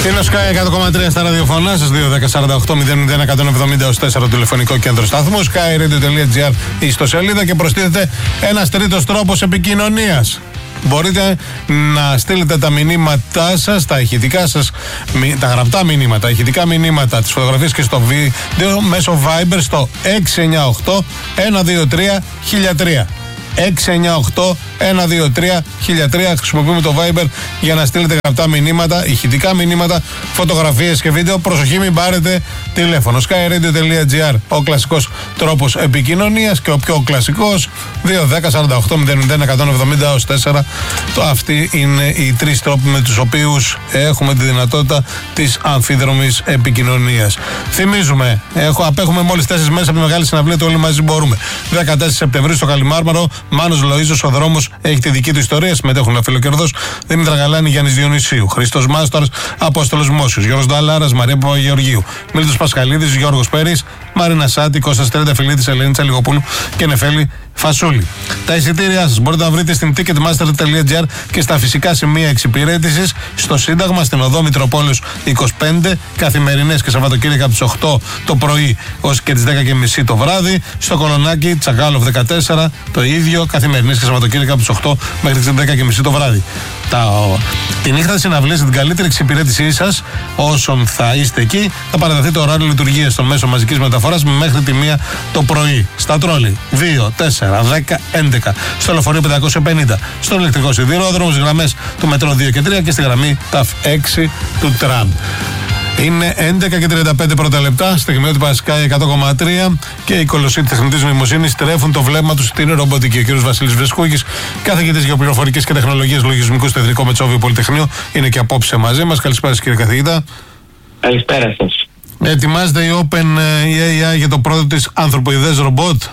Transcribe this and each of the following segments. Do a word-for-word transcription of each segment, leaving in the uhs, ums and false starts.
Είναι ο Sky εκατό κόμμα τρία στα ραδιοφωνά σας, δύο δέκα σαράντα οκτώ μηδέν μηδέν εκατόν εβδομήντα τέσσερα τηλεφωνικό κέντρο σταθμού, skyradio.gr η ιστοσελίδα και προστίθεται ένας τρίτος τρόπος επικοινωνίας. Μπορείτε να στείλετε τα μηνύματά σας, τα ηχητικά σας, τα γραπτά μηνύματα, ηχητικά μηνύματα, τις φωτογραφίες και στο βίντεο μέσω Viber στο έξι εννιά οκτώ ένα δύο τρία χίλια τρία. έξι εννιά οκτώ ένα δύο τρία χίλια τρία. Χρησιμοποιούμε το Viber για να στείλετε γραπτά μηνύματα, ηχητικά μηνύματα, φωτογραφίες και βίντεο. Προσοχή, μην πάρετε τηλέφωνο. skyradio.gr, ο κλασικός τρόπος επικοινωνίας και ο πιο κλασικός δύο δέκα σαράντα οκτώ μηδέν μηδέν εκατόν εβδομήντα τέσσερα. Το, αυτοί είναι οι τρεις τρόποι με τους οποίους έχουμε τη δυνατότητα της αμφίδρομης επικοινωνίας. Θυμίζουμε, έχω, απέχουμε μόλις τέσσερις μέρες από τη μεγάλη συναυλία του Όλοι Μαζί Μπορούμε. δεκατέσσερα Σεπτεμβρίου στο Καλιμάρμαρο. Μάνος Λοΐζος, ο δρόμος έχει τη δική του ιστορία. Συμμετέχουν Φιλοκερδός, Δήμητρα Γαλάνη, Γιάννης Διονυσίου, Χρήστος Μάστορας, Απόστολος Μόσιος, Γιώργος Νταλάρας, Μαρία Παπαγεωργίου, Μίλτος Πασχαλίδης, Γιώργος Πέρης, Μαρίνα Σάτη, Κώστας Τρενταφυλλίδης, Ελένη Τσαλιγοπούλου και Νεφέλη Φασούλη. Τα εισιτήριά σας μπορείτε να βρείτε στην ticketmaster.gr και στα φυσικά σημεία εξυπηρέτησης, στο Σύνταγμα, στην οδό Μητροπόλεως είκοσι πέντε, καθημερινές και Σαββατοκύριακα από τις οκτώ το πρωί ως και τις δέκα και μισή το βράδυ, στο Κολονάκι, Τσαγκάλοφ δεκατέσσερα, το ίδιο, καθημερινές και Σαββατοκύριακα από τις οκτώ μέχρι τις δέκα και μισή το βράδυ. Τα, τη νύχτα της συναυλίας, την καλύτερη εξυπηρέτησή σας, όσων θα είστε εκεί, θα παραταθεί το ωράριο λειτουργίας των μέσων μαζικής μεταφοράς μέχρι τη μία το πρωί. Στα τρόλι δύο, τέσσερα, δέκα, έντεκα, στο λεωφορείο πεντακόσια πενήντα, στον ηλεκτρικό σιδηρόδρομο, στις γραμμές του μετρό δύο και τρία και στη γραμμή ταφ έξι του τραμ. Είναι έντεκα και τριάντα πέντε πρώτα λεπτά, στιγμιότυπα Sky εκατό κόμμα τρία και οι κολοσσοί τεχνητής νοημοσύνης τρέφουν το βλέμμα τους στην ρομποτική. Ο κ. Βασίλης Βρεσκούγης, καθηγητής γεωπληροφορικής και τεχνολογίας λογισμικού στο Εθνικό Μετσόβιο Πολυτεχνείο, είναι και απόψε μαζί μας. Καλησπέρα σας, κύριε καθηγητά. Καλησπέρα σας. Ετοιμάζεται η OpenAI για το πρώτο της ανθρωποειδές ρομπότ?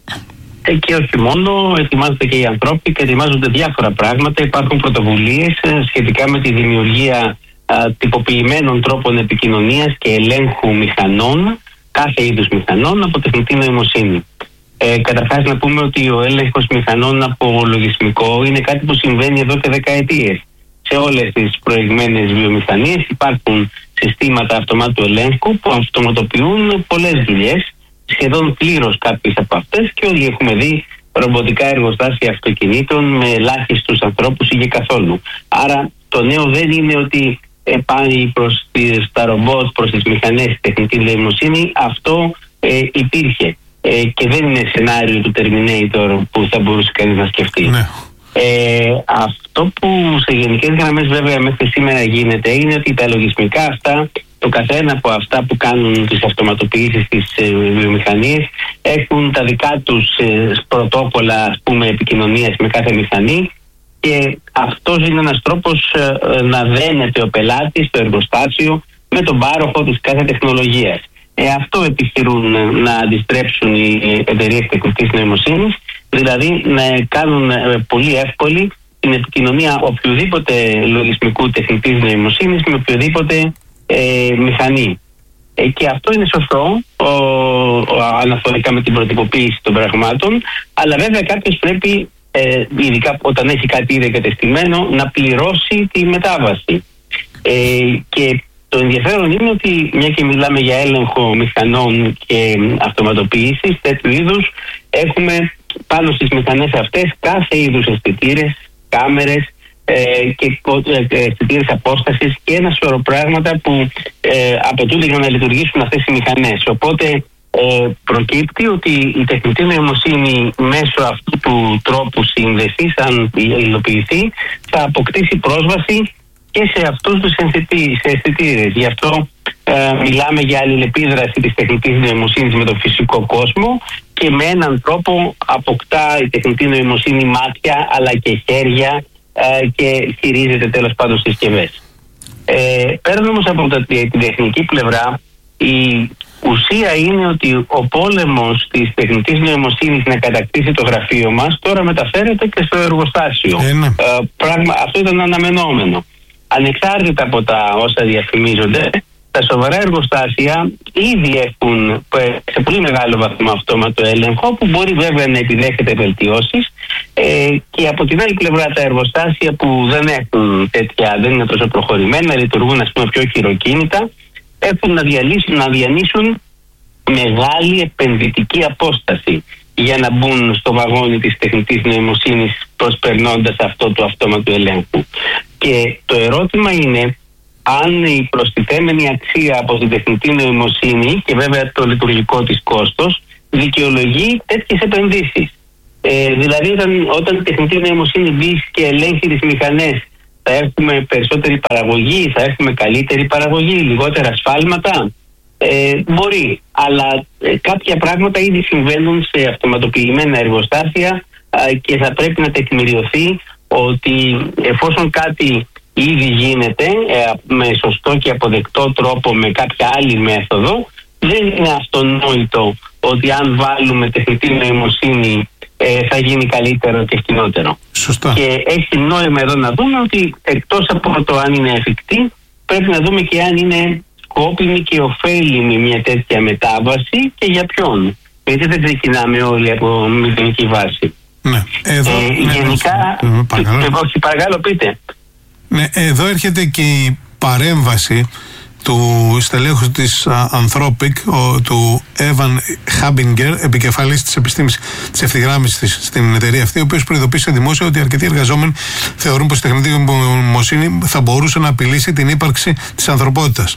Ε, και όχι μόνο, ετοιμάζονται και οι ανθρώποι και ετοιμάζονται διάφορα πράγματα. Υπάρχουν πρωτοβουλίες σχετικά με τη δημιουργία α, τυποποιημένων τρόπων επικοινωνίας και ελέγχου μηχανών, κάθε είδους μηχανών, από τεχνητή νοημοσύνη. Ε, καταρχάς να πούμε ότι ο έλεγχος μηχανών από λογισμικό είναι κάτι που συμβαίνει εδώ και δεκαετίες. Σε όλες τις προηγμένες βιομηχανίες υπάρχουν συστήματα αυτομάτου ελέγχου που αυτοματοποιούν πολλές δουλειές, σχεδόν πλήρως κάποιες από αυτές, και όλοι έχουμε δει ρομποτικά εργοστάσια αυτοκινήτων με ελάχιστους ανθρώπους ή και καθόλου. Άρα το νέο δεν είναι ότι πάει προς τις, τα ρομπότ, προς τις μηχανές, η τεχνητή νοημοσύνη. Αυτό ε, υπήρχε ε, και δεν είναι σενάριο του Terminator που θα μπορούσε κανείς να σκεφτεί. Ναι. Ε, αυτό που σε γενικές γραμμές βέβαια μέχρι σήμερα γίνεται είναι ότι τα λογισμικά αυτά, το καθένα από αυτά που κάνουν τις αυτοματοποιήσεις στις ε, βιομηχανίες, έχουν τα δικά τους ε, πρωτόκολλα, ας πούμε, επικοινωνίας με κάθε μηχανή, και αυτός είναι ένας τρόπος ε, να δένεται ο πελάτης στο εργοστάσιο με τον πάροχο της κάθε τεχνολογίας. Ε, αυτό επιχειρούν να αντιστρέψουν οι εταιρείες τεχνητής νοημοσύνης, δηλαδή να κάνουν ε, πολύ εύκολη την επικοινωνία οποιοδήποτε λογισμικού τεχνητής νοημοσύνης με οποιοδήποτε ε, μηχανή. Ε, και αυτό είναι σωστό ο, ο, αναφορικά με την προτυποποίηση των πραγμάτων, αλλά βέβαια κάποιος πρέπει, ε, ειδικά όταν έχει κάτι ήδη εγκατεστημένο, να πληρώσει τη μετάβαση. Ε, και το ενδιαφέρον είναι ότι, μια και μιλάμε για έλεγχο μηχανών και αυτοματοποίησης τέτοιου είδους, έχουμε πάνω στις μηχανές αυτές κάθε είδους αισθητήρες, κάμερες ε, και αισθητήρες απόστασης και ένα σωρό πράγματα που ε, απαιτούνται για να λειτουργήσουν αυτές οι μηχανές. Οπότε ε, προκύπτει ότι η τεχνητή νοημοσύνη μέσω αυτού του τρόπου σύνδεσης, αν υλοποιηθεί, θα αποκτήσει πρόσβαση και σε αυτούς τους αισθητήρες. Γι' αυτό ε, μιλάμε για αλληλεπίδραση της τεχνητής νοημοσύνης με τον φυσικό κόσμο, και με έναν τρόπο αποκτά η τεχνητή νοημοσύνη μάτια αλλά και χέρια ε, και χειρίζεται τέλος πάντων συσκευές. Ε, πέραν όμως από την τεχνική πλευρά, η ουσία είναι ότι ο πόλεμος της τεχνητής νοημοσύνης να κατακτήσει το γραφείο μας τώρα μεταφέρεται και στο εργοστάσιο. Ε, ναι. ε, πράγμα, αυτό ήταν αναμενόμενο. Ανεξάρτητα από τα όσα διαφημίζονται, τα σοβαρά εργοστάσια ήδη έχουν σε πολύ μεγάλο βαθμό αυτόματο έλεγχο, που μπορεί βέβαια να επιδέχεται βελτιώσεις, ε, και από την άλλη πλευρά τα εργοστάσια που δεν έχουν τέτοια, δεν είναι τόσο προχωρημένα, λειτουργούν ας πούμε πιο χειροκίνητα, έχουν να, διαλύσουν, να διανύσουν μεγάλη επενδυτική απόσταση για να μπουν στο βαγόνι της τεχνητής νοημοσύνης, προσπερνώντας αυτό το αυτόματο ελέγχου. Και το ερώτημα είναι αν η προστιθέμενη αξία από την τεχνητή νοημοσύνη και βέβαια το λειτουργικό της κόστος δικαιολογεί τέτοιες επενδύσεις. Ε, δηλαδή όταν, όταν η τεχνητή νοημοσύνη μπει και ελέγχει τις μηχανές, θα έχουμε περισσότερη παραγωγή, θα έχουμε καλύτερη παραγωγή, λιγότερα σφάλματα. Ε, μπορεί, αλλά ε, κάποια πράγματα ήδη συμβαίνουν σε αυτοματοποιημένα εργοστάσια ε, και θα πρέπει να τεκμηριωθεί ότι εφόσον κάτι ήδη γίνεται ε, με σωστό και αποδεκτό τρόπο, με κάποια άλλη μέθοδο, δεν είναι αυτονόητο ότι αν βάλουμε τεχνητή νοημοσύνη ε, θα γίνει καλύτερο και φτηνότερο. Σωστά. Και έχει νόημα εδώ να δούμε ότι εκτός από το αν είναι εφικτή, πρέπει να δούμε και αν είναι σκόπιμη και ωφέλιμη μια τέτοια μετάβαση και για ποιον. Γιατί δεν ξεκινάμε όλοι από μηδενική βάση. Ναι, εδώ, ε, ναι, γενικά, ναι, παρακαλώ. Όχι, παρακαλώ πείτε. Ναι, εδώ έρχεται και η παρέμβαση του στελέχους της Anthropic, ο, του Evan Habinger, επικεφαλής της επιστήμης της ευθυγράμμισης στην εταιρεία αυτή, ο οποίος προειδοποίησε δημόσια ότι αρκετοί εργαζόμενοι θεωρούν πως η τεχνητή νοημοσύνη θα μπορούσε να απειλήσει την ύπαρξη της ανθρωπότητας.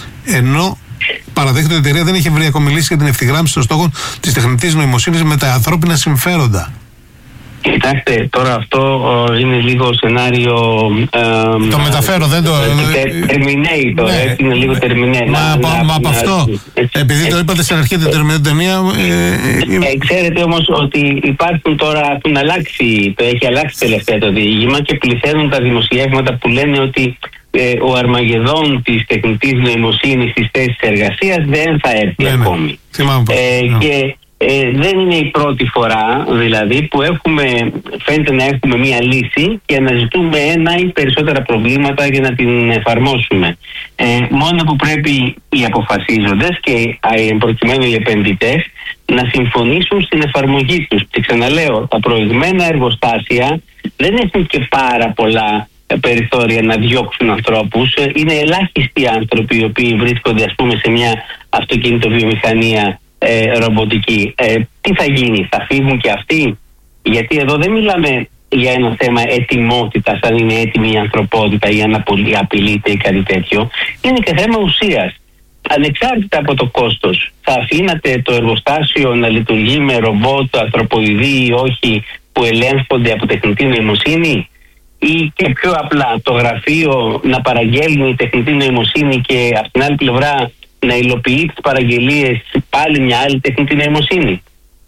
Ενώ παραδέχεται ότι η εταιρεία δεν έχει βρει ακόμη λύση για την ευθυγράμμιση των στόχων της τεχνητής νοημοσύνης με τα ανθρώπινα συμφέροντα. Κοιτάξτε, τώρα αυτό ε, είναι λίγο σενάριο. Ε, το μεταφέρω, δεν το. Terminator, ναι, έτσι, είναι λίγο Terminator. Μα, μα, μα από αυτό, έτσι, επειδή έτσι, το είπατε στην αρχή την Terminator ταινία. Ε, ε, ε, ξέρετε όμως ότι υπάρχουν τώρα, έχουν αλλάξει, το έχει αλλάξει τελευταία το διήγημα και πληθαίνουν τα δημοσιεύματα που λένε ότι ε, ο Αρμαγεδόν της τεχνητής νοημοσύνης στις θέσεις εργασίας δεν θα έρθει ναι, ακόμη. Ναι, ε, ναι. Και Ε, δεν είναι η πρώτη φορά δηλαδή που έχουμε, φαίνεται να έχουμε μία λύση και αναζητούμε ένα ή περισσότερα προβλήματα για να την εφαρμόσουμε. Ε, μόνο που πρέπει οι αποφασίζοντες και προκειμένου οι επενδυτές να συμφωνήσουν στην εφαρμογή τους. Και ξαναλέω, τα προηγμένα εργοστάσια δεν έχουν και πάρα πολλά περιθώρια να διώξουν ανθρώπους. Είναι ελάχιστοι άνθρωποι οι οποίοι βρίσκονται ας πούμε σε μια αυτοκινητοβιομηχανία Ε, ρομποτική. Ε, τι θα γίνει, θα φύγουν και αυτοί? Γιατί εδώ δεν μιλάμε για ένα θέμα ετοιμότητας, αν είναι έτοιμη η ανθρωπότητα ή αν απειλείται ή κάτι τέτοιο. Είναι και θέμα ουσίας. Ανεξάρτητα από το κόστος, θα αφήνατε το εργοστάσιο να λειτουργεί με ρομπότ, ανθρωποειδή ή όχι, που ελέγχονται από τεχνητή νοημοσύνη, ή και πιο απλά το γραφείο να παραγγέλνει η τεχνητή νοημοσύνη και από την άλλη πλευρά να υλοποιεί τις παραγγελίες πάλι μια άλλη τεχνητή νοημοσύνη?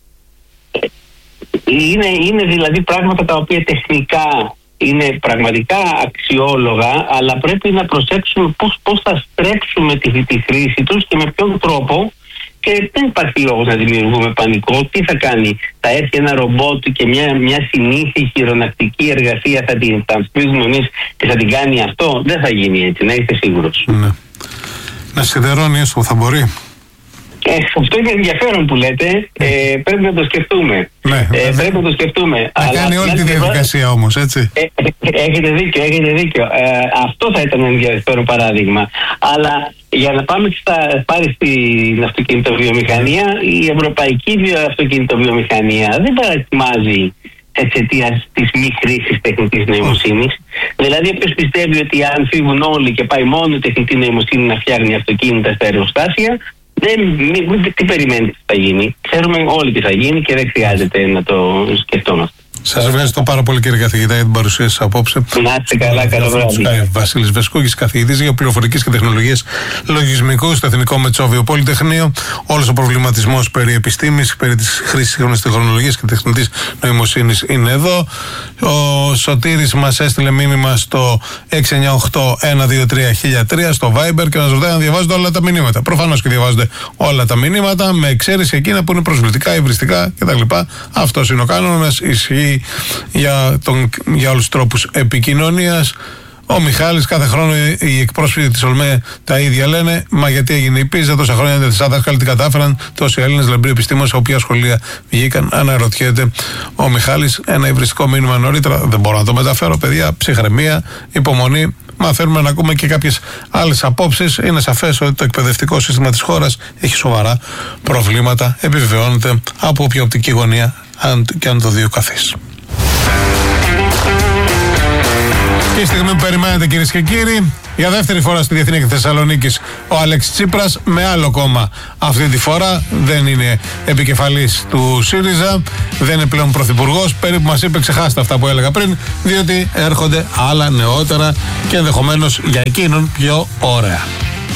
Είναι, είναι δηλαδή πράγματα τα οποία τεχνικά είναι πραγματικά αξιόλογα, αλλά πρέπει να προσέξουμε πώς, πώς θα στρέψουμε τη, τη χρήση τους και με ποιον τρόπο, και δεν υπάρχει λόγος να δημιουργούμε πανικό. Τι θα κάνει, θα έρθει ένα ρομπότ και μια, μια συνήθη χειρονακτική εργασία θα την σπίζουμε εμείς και θα την κάνει αυτό? Δεν θα γίνει έτσι, να είστε σίγουρος. Ναι. Να σιδερώνει έστω, θα μπορεί. Ε, αυτό είναι ενδιαφέρον που λέτε. Ε, πρέπει να το σκεφτούμε. Ναι, ε, πρέπει να το σκεφτούμε. Να αλλά κάνει όλη τη διαδικασία όμως, έτσι. Ε, ε, έχετε δίκιο, έχετε δίκιο. Ε, αυτό θα ήταν ένα ενδιαφέρον παράδειγμα. Αλλά για να πάμε στα, πάλι στην αυτοκινητοβιομηχανία, η ευρωπαϊκή αυτοκινητοβιομηχανία δεν παρατιμάζει εξαιτίας της μη χρήσης τεχνητής νοημοσύνης. Δηλαδή, όποιος πιστεύει ότι αν φύγουν όλοι και πάει μόνο η τεχνητή νοημοσύνη να φτιάχνει αυτοκίνητα στα εργοστάσια, δεν, μη, μη, τι περιμένετε τι θα γίνει? Ξέρουμε όλοι τι θα γίνει και δεν χρειάζεται να το σκεφτόμαστε. Σας ευχαριστώ πάρα πολύ, κύριε καθηγητά, για την παρουσία σας απόψε. Να είστε καλά, καλό βράδυ. Βασίλης Βεσκούκης, καθηγητής Γεωπληροφορικής και Τεχνολογίας Λογισμικού στο Εθνικό Μετσόβιο Πολυτεχνείο. Όλος ο προβληματισμός περί επιστήμης, περί της χρήσης σύγχρονης τεχνολογίας και τεχνητής νοημοσύνης είναι εδώ. Ο Σωτήρης μας έστειλε μήνυμα στο έξι εννιά οκτώ ένα δύο τρία χίλια τρία στο Viber και μας ρωτάει αν διαβάζονται όλα τα μηνύματα. Προφανώς και διαβάζονται όλα τα μηνύματα, με εξαίρεση εκείνα που είναι προσβλητικά, υβριστικά κτλ. Αυτός είναι ο κανόνας, ισχύει για, τον, για όλους τους τρόπους επικοινωνίας. Ο Μιχάλης, κάθε χρόνο οι εκπρόσωποι της ΟΛΜΕ τα ίδια λένε. Μα γιατί έγινε η πίζα, τόσα χρόνια δεν τη δάσκαλοι την κατάφεραν. Τόσοι Έλληνες λαμπροί επιστήμονες, από ποια σχολεία βγήκαν, αναρωτιέται ο Μιχάλης. Ένα υβριστικό μήνυμα νωρίτερα, δεν μπορώ να το μεταφέρω, παιδιά. Ψυχραιμία, υπομονή. Μαθαίνουμε να ακούμε και κάποιες άλλες απόψεις. Είναι σαφές ότι το εκπαιδευτικό σύστημα της χώρας έχει σοβαρά προβλήματα. Επιβεβαιώνεται από όποια οπτική γωνία και αν το δει ο καθής. Και η στιγμή που περιμένετε, κυρίες και κύριοι, για δεύτερη φορά στη Διεθνή Έκθεση Θεσσαλονίκης ο Αλέξης Τσίπρας, με άλλο κόμμα αυτή τη φορά. Δεν είναι επικεφαλής του ΣΥΡΙΖΑ, δεν είναι πλέον πρωθυπουργός. Περίπου μας είπε, ξεχάστε αυτά που έλεγα πριν, διότι έρχονται άλλα νεότερα και ενδεχομένως για εκείνον πιο ωραία.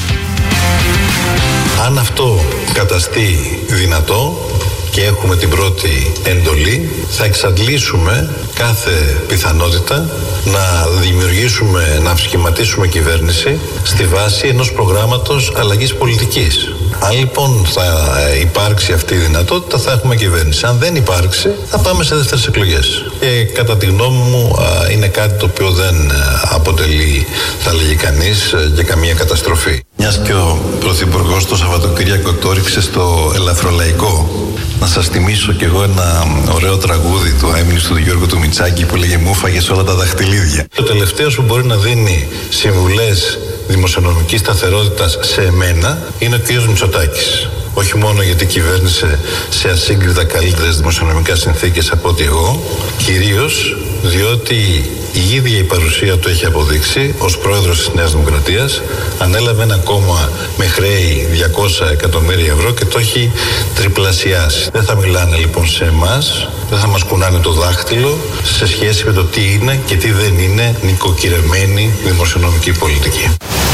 Αν αυτό καταστεί δυνατό και έχουμε την πρώτη εντολή, θα εξαντλήσουμε κάθε πιθανότητα να δημιουργήσουμε, να σχηματίσουμε κυβέρνηση στη βάση ενός προγράμματος αλλαγής πολιτικής. Αν λοιπόν θα υπάρξει αυτή η δυνατότητα, θα έχουμε κυβέρνηση. Αν δεν υπάρξει, θα πάμε σε δεύτερες εκλογές. Και κατά τη γνώμη μου είναι κάτι το οποίο δεν αποτελεί, θα λέγει κανείς, και καμία καταστροφή. Μιας και ο Πρωθυπουργός το Σαββατοκύριακο το έριξε στο ελαφρολαϊκό, να σας θυμίσω κι εγώ ένα ωραίο τραγούδι του αείμνηστου του Γιώργου του Μητσάκη που λέγε «Μου φάγες όλα τα δαχτυλίδια». Το τελευταίο που μπορεί να δίνει συμβουλές δημοσιονομικής σταθερότητας σε εμένα είναι ο κ. Μητσοτάκης. Όχι μόνο γιατί κυβέρνησε σε ασύγκριτα καλύτερες δημοσιονομικά συνθήκες από ότι εγώ, κυρίως διότι η ίδια η παρουσία του έχει αποδείξει ως πρόεδρος της Νέας Δημοκρατίας, ανέλαβε ένα κόμμα με χρέη διακόσια εκατομμύρια ευρώ και το έχει τριπλασιάσει. Δεν θα μιλάνε λοιπόν σε εμάς, δεν θα μας κουνάνε το δάχτυλο σε σχέση με το τι είναι και τι δεν είναι νοικοκυρεμένη δημοσιονομική πολιτική.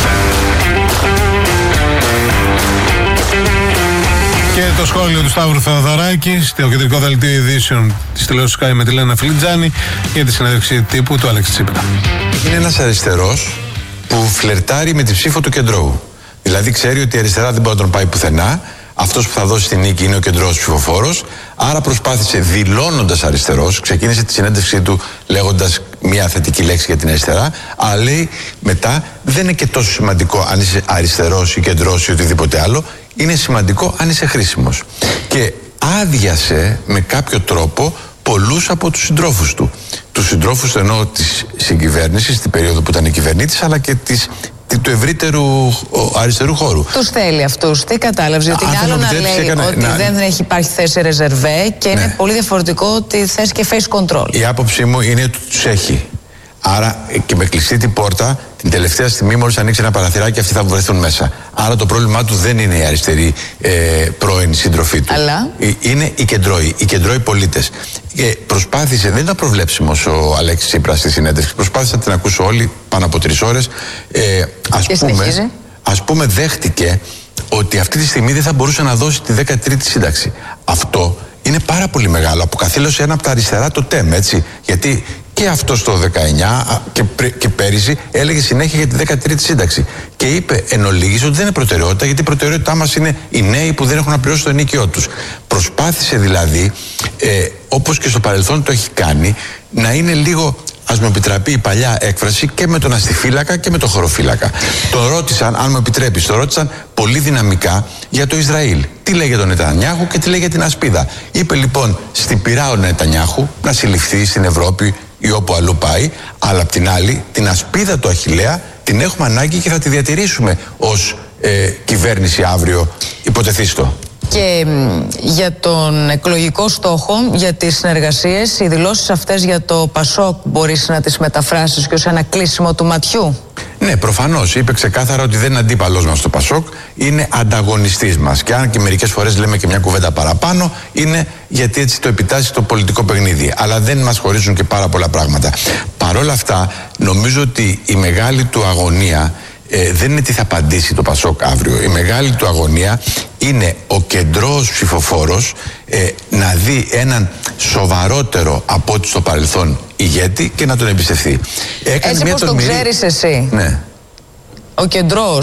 Και το σχόλιο του Σταύρου Θεοδωράκη στο κεντρικό δελτίο ειδήσεων της τηλεόρασης Sky με τη Λένα Φιλιτζάνη για τη συνέντευξη τύπου του Αλέξη Τσίπρα. Είναι ένας αριστερός που φλερτάρει με τη ψήφο του κεντρώου. Δηλαδή ξέρει ότι η αριστερά δεν μπορεί να τον πάει πουθενά. Αυτός που θα δώσει τη νίκη είναι ο κεντρός ψηφοφόρος. Άρα προσπάθησε, δηλώνοντας αριστερός, ξεκίνησε τη συνέντευξή του λέγοντας μια θετική λέξη για την αριστερά, αλλά λέει μετά δεν είναι και τόσο σημαντικό αν είσαι αριστερός ή κεντρός ή οτιδήποτε άλλο. Είναι σημαντικό αν είσαι χρήσιμος. Και άδειασε με κάποιο τρόπο πολλούς από τους συντρόφους του. Τους συντρόφους εννοώ της συγκυβέρνησης, στην περίοδο που ήταν κυβερνήτης, αλλά και της, του ευρύτερου αριστερού χώρου. Τους θέλει αυτούς. Τι κατάλαβες? Διότι είναι άλλο να λέει έκανε, ότι να... δεν έχει υπάρχει θέση ρεζερβέ και ναι. Είναι πολύ διαφορετικό ότι θες και face control. Η άποψή μου είναι ότι τους έχει. Άρα και με κλειστή την πόρτα, την τελευταία στιγμή, μόλις ανοίξει ένα παραθυράκι, αυτοί θα βρεθούν μέσα. Άρα το πρόβλημά του δεν είναι η αριστερή ε, πρώην σύντροφή του. Αλλά... είναι οι κεντρώοι, οι κεντρώοι πολίτες. Και προσπάθησε, δεν ήταν προβλέψιμος ο Αλέξης Τσίπρας στη συνέντευξη, προσπάθησε να την ακούσω όλοι πάνω από τρεις ώρες. Ε, ας, πούμε, ας πούμε δέχτηκε ότι αυτή τη στιγμή δεν θα μπορούσε να δώσει τη δέκατη τρίτη σύνταξη. Αυτό είναι πάρα πολύ μεγάλο. Αποκαθήλωσε ένα από τα αριστερά το ΤΕΜ, έτσι. Γιατί και αυτό το δεκαεννιά και, και πέρυσι έλεγε συνέχεια για τη δέκατη τρίτη σύνταξη. Και είπε εν ολίγης ότι δεν είναι προτεραιότητα, γιατί η προτεραιότητά μας είναι οι νέοι που δεν έχουν να πληρώσουν το ενοίκιό τους. Προσπάθησε δηλαδή, ε, όπως και στο παρελθόν το έχει κάνει, να είναι λίγο, ας μου επιτραπεί η παλιά έκφραση, και με τον αστιφύλακα και με τον χωροφύλακα. Τον ρώτησαν, αν μου επιτρέπεις, τον ρώτησαν πολύ δυναμικά για το Ισραήλ. Τι λέει για τον Νετανιάχου και τι λέει για την ασπίδα. Είπε λοιπόν στην πειρά ο Νετανιάχου να συλληφθεί στην Ευρώπη ή όπου αλλού πάει, αλλά απ' την άλλη την ασπίδα του Αχιλλέα την έχουμε ανάγκη και θα τη διατηρήσουμε ως ε, κυβέρνηση αύριο, υποτεθήστο. Και για τον εκλογικό στόχο, για τις συνεργασίες, οι δηλώσεις αυτές για το Πασόκ μπορείς να τις μεταφράσεις και ως ένα κλείσιμο του ματιού? Ναι, προφανώς. Είπε ξεκάθαρα ότι δεν είναι αντίπαλός μας το Πασόκ, είναι ανταγωνιστής μας. Και αν και μερικές φορές λέμε και μια κουβέντα παραπάνω, είναι γιατί έτσι το επιτάσσει το πολιτικό παιχνίδι. Αλλά δεν μας χωρίζουν και πάρα πολλά πράγματα. Παρ' όλα αυτά, νομίζω ότι η μεγάλη του αγωνία ε, δεν είναι τι θα απαντήσει το Πασόκ αύριο. Η μεγάλη του αγωνία είναι ο κεντρός ψηφοφόρος ε, να δει έναν σοβαρότερο από ό,τι στο παρελθόν ηγέτη και να τον εμπιστευτεί. Έκανε έτσι πως τον ξέρεις εσύ. Ναι. Ο κεντρός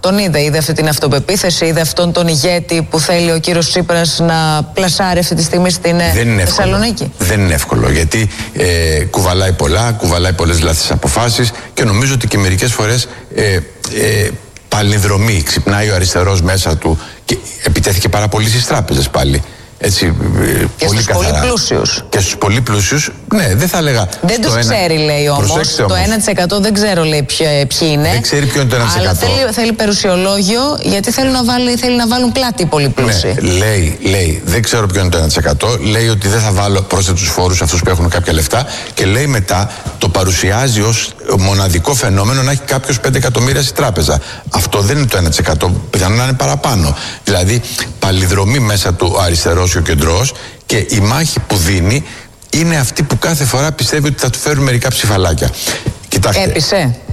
Τον είδε, είδε αυτή την αυτοπεποίθηση, είδε αυτόν τον ηγέτη που θέλει ο κύριος Τσίπρας να πλασάρει αυτή τη στιγμή στην Θεσσαλονίκη. Δεν είναι εύκολο, γιατί ε, κουβαλάει πολλά, κουβαλάει πολλές λάθος αποφάσεις και νομίζω ότι και μερικές φορές ε, ε, παλινδρομεί, ξυπνάει ο αριστερός μέσα του και επιτέθηκε πάρα πολύ στις τράπεζες πάλι. Έτσι, και πολύ στους καθαρά. πολύ πλούσιους. Και στους πολύ πλούσιους, ναι, δεν θα έλεγα. Δεν τους ένα... ξέρει, λέει όμως. Το ένα τοις εκατό δεν ξέρω, λέει, ποιοι είναι. Δεν ξέρει ποιο είναι το ένα τοις εκατό. Αλλά θέλει, θέλει περιουσιολόγιο, γιατί θέλει να, βάλει, θέλει να βάλουν πλάτη οι πολύ πλούσιοι. Ναι, λέει, λέει, δεν ξέρω ποιο είναι το ένα τοις εκατό. Λέει ότι δεν θα βάλω πρόσθετους φόρους αυτούς που έχουν κάποια λεφτά. Και λέει μετά, το παρουσιάζει ως μοναδικό φαινόμενο να έχει κάποιος πέντε εκατομμύρια στη τράπεζα. Αυτό δεν είναι το ένα τοις εκατό. Πιθανόν να είναι παραπάνω. Δηλαδή, παλιδρομεί μέσα του ο αριστερός και ο κεντρός, και η μάχη που δίνει είναι αυτή που κάθε φορά πιστεύει ότι θα του φέρουν μερικά ψηφαλάκια. Κοιτάξτε. Έπεισε.